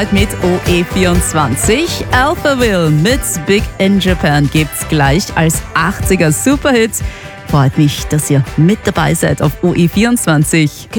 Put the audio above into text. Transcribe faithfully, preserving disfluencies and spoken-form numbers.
Mit O E vierundzwanzig. Alphaville mit Big in Japan gibt's gleich als achtziger Superhit. Freut mich, dass ihr mit dabei seid auf O E vierundzwanzig.